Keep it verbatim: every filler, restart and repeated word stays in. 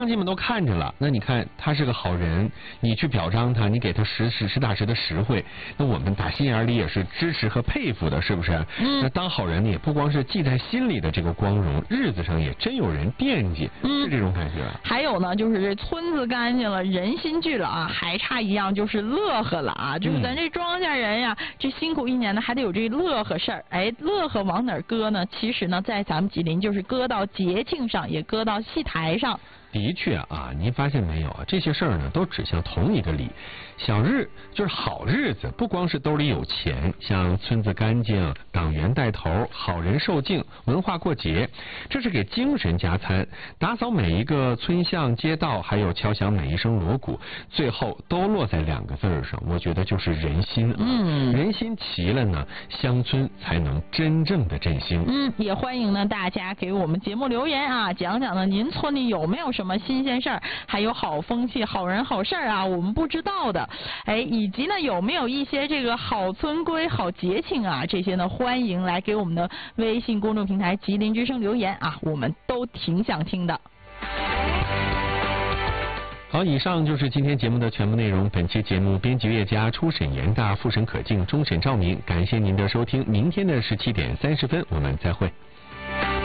乡亲们都看着了，那你看他是个好人，你去表彰他，你给他实实实打实的实惠，那我们打心眼里也是支持和佩服的，是不是？嗯。那当好人呢，也不光是记在心里的这个光荣，日子上也真有人惦记，嗯、是这种感觉。 还有呢，就是这村子干净了，人心聚了啊，还差一样就是乐呵了啊，就是咱这庄稼人呀，这辛苦一年呢，还得有这乐呵事儿。哎，乐呵往哪儿搁呢？其实呢，在咱们吉林就是搁到节庆上，也搁到戏台上。 的确啊，您发现没有啊？这些事儿呢，都指向同一个理。小日就是好日子，不光是兜里有钱，像村子干净、党员带头、好人受敬、文化过节，这是给精神加餐。打扫每一个村巷街道，还有敲响每一声锣鼓，最后都落在两个字儿上，我觉得就是人心啊。嗯，人心齐了呢，乡村才能真正的振兴。 嗯，也欢迎呢大家给我们节目留言啊，讲讲呢您村里有没有什么什么新鲜事儿，还有好风气、好人好事儿啊，我们不知道的，哎，以及呢有没有一些这个好村规、好节庆啊，这些呢欢迎来给我们的微信公众平台吉林之声留言啊，我们都挺想听的。 好，以上就是今天节目的全部内容。本期节目编辑乐佳、初审严大、复审可敬、终审赵明，感谢您的收听。明天的十七点三十分，我们再会。